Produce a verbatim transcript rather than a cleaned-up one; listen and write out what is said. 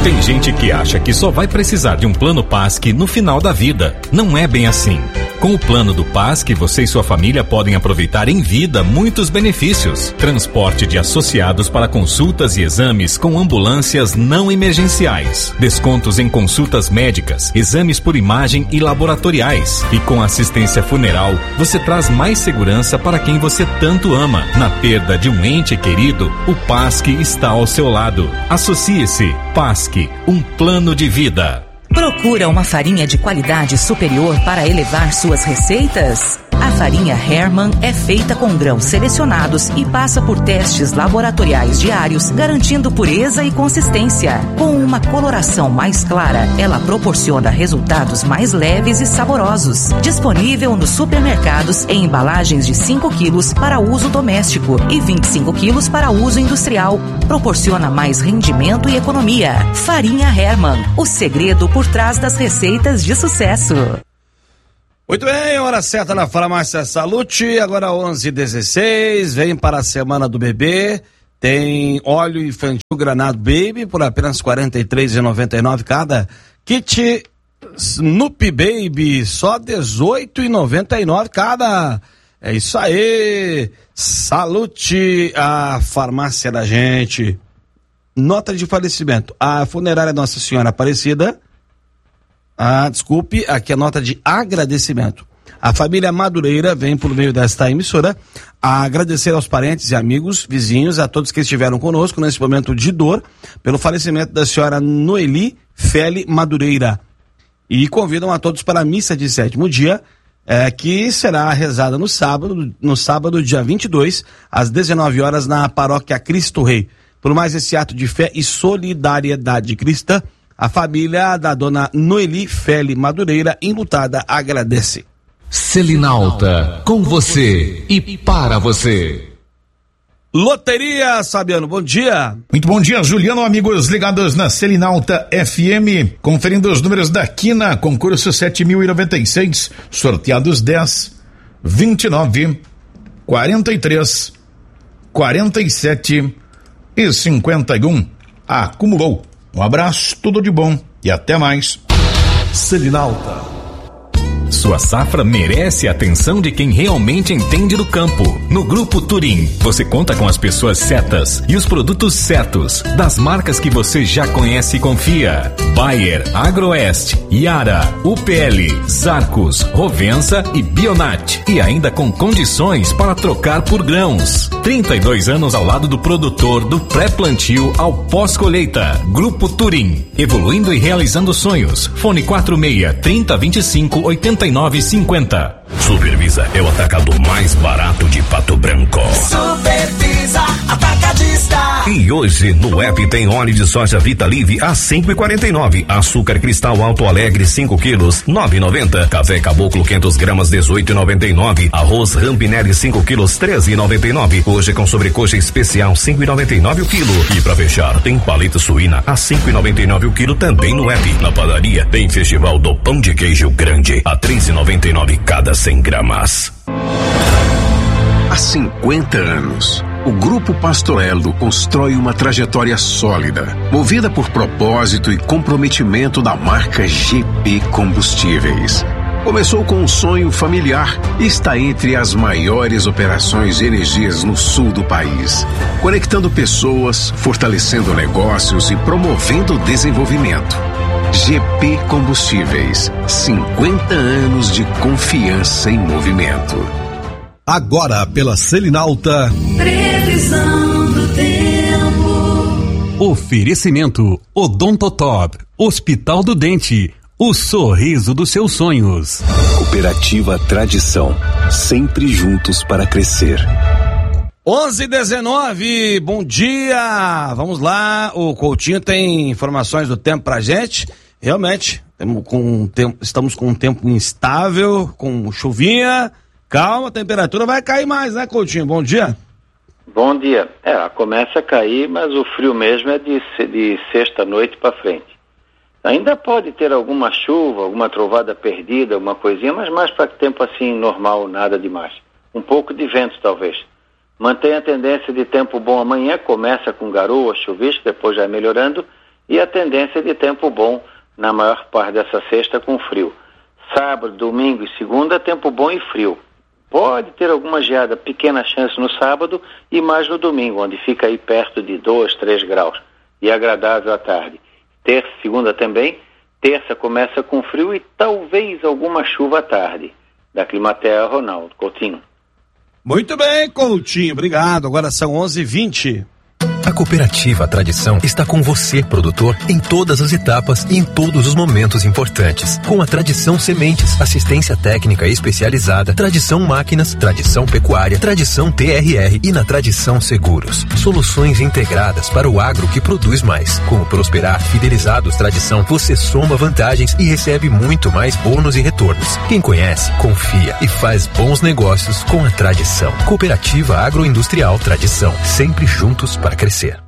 Tem gente que acha que só vai precisar de um plano Pasque no final da vida. Não é bem assim. Com o plano do Pasque, você e sua família podem aproveitar em vida muitos benefícios. Transporte de associados para consultas e exames com ambulâncias não emergenciais. Descontos em consultas médicas, exames por imagem e laboratoriais. E com assistência funeral, você traz mais segurança para quem você tanto ama. Na perda de um ente querido, o Pasque está ao seu lado. Associe-se. Pasque, um plano de vida. Procura uma farinha de qualidade superior para elevar suas receitas? A farinha Hermann é feita com grãos selecionados e passa por testes laboratoriais diários, garantindo pureza e consistência. Com uma coloração mais clara, ela proporciona resultados mais leves e saborosos. Disponível nos supermercados em embalagens de cinco quilos para uso doméstico e vinte e cinco quilos para uso industrial. Proporciona mais rendimento e economia. Farinha Hermann, o segredo por trás das receitas de sucesso. Muito bem, hora certa na Farmácia Salute, agora onze e dezesseis, vem para a semana do bebê, tem óleo infantil Granado Baby por apenas quarenta e três reais e noventa e nove centavos cada, kit Snoopy Baby só dezoito reais e noventa e nove centavos cada, é isso aí, Salute, a farmácia da gente. Nota de falecimento, a funerária Nossa Senhora Aparecida. Ah, desculpe, aqui a nota de agradecimento. A família Madureira vem por meio desta emissora a agradecer aos parentes e amigos, vizinhos, a todos que estiveram conosco nesse momento de dor pelo falecimento da senhora Noeli Feli Madureira. E convidam a todos para a missa de sétimo dia, eh, que será rezada no sábado, no sábado, dia vinte e dois, às dezenove horas, na paróquia Cristo Rei. Por mais esse ato de fé e solidariedade cristã, a família da dona Noeli Feli Madureira, enlutada, agradece. Selinalta, com você e para você. Loteria, Sabiano, bom dia. Muito bom dia, Juliano, amigos ligados na Selinalta F M, conferindo os números da quina, concurso sete mil e noventa e seis, sorteados dez, vinte e nove, quarenta e três, quarenta e sete e cinquenta e um. Acumulou. Um abraço, tudo de bom e até mais. Selinalta. Sua safra merece a atenção de quem realmente entende do campo. No Grupo Turim, você conta com as pessoas certas e os produtos certos, das marcas que você já conhece e confia. Bayer, Agroeste, Yara, U P L, Zarcos, Rovensa e Bionat. E ainda com condições para trocar por grãos. trinta e dois anos ao lado do produtor, do pré-plantio ao pós-colheita. Grupo Turim, evoluindo e realizando sonhos. Fone quatro seis, trinta, vinte e cinco, oitenta e nove cinquenta. Supervisa é o atacado mais barato de Pato Branco. Supervisa Atacadista. E hoje no app tem óleo de soja Vita Live a cinco e quarenta e nove, açúcar cristal Alto Alegre cinco quilos, nove e noventa, café Caboclo quinhentas gramas dezoito e noventa e nove, arroz Rampinelli cinco quilos treze e noventa e nove, hoje com sobrecoxa especial cinco e noventa e nove o quilo. E pra fechar tem paleta suína a cinco e noventa e nove o quilo também no app. Na padaria tem festival do pão de queijo grande a três e noventa e nove cada cem gramas. Há cinquenta anos, o Grupo Pastorello constrói uma trajetória sólida, movida por propósito e comprometimento da marca G P Combustíveis. Começou com um sonho familiar e está entre as maiores operações de energias no sul do país, conectando pessoas, fortalecendo negócios e promovendo o desenvolvimento. G P Combustíveis, cinquenta anos de confiança em movimento. Agora pela Selinalta. Previsão do tempo. Oferecimento Odontotop, Hospital do Dente, o sorriso dos seus sonhos. Cooperativa Tradição, sempre juntos para crescer. onze e dezenove, bom dia, vamos lá, o Coutinho tem informações do tempo pra gente, realmente, temos com um tempo, estamos com um tempo instável, com chuvinha, calma, a temperatura vai cair mais, né, Coutinho? Bom dia. Bom dia, é, ela começa a cair, mas o frio mesmo é de, de sexta-noite para frente. Ainda pode ter alguma chuva, alguma trovada perdida, alguma coisinha, mas mais para tempo assim, normal, nada demais. Um pouco de vento talvez. Mantém a tendência de tempo bom amanhã, começa com garoa, chuvisco, depois já melhorando, e a tendência de tempo bom na maior parte dessa sexta com frio. Sábado, domingo e segunda, tempo bom e frio. Pode ter alguma geada, pequena chance no sábado e mais no domingo, onde fica aí perto de dois, três graus. E agradável à tarde. Terça, segunda também. Terça começa com frio e talvez alguma chuva à tarde. Da Climaterra, Ronaldo Coutinho. Muito bem, Coutinho, obrigado. Agora são onze e vinte. A Cooperativa Tradição está com você, produtor, em todas as etapas e em todos os momentos importantes. Com a Tradição Sementes, assistência técnica especializada, Tradição Máquinas, Tradição Pecuária, Tradição T R R e na Tradição Seguros. Soluções integradas para o agro que produz mais. Com o Prosperar Fidelizados Tradição, você soma vantagens e recebe muito mais bônus e retornos. Quem conhece, confia e faz bons negócios com a Tradição. Cooperativa Agroindustrial Tradição, sempre juntos para crescer.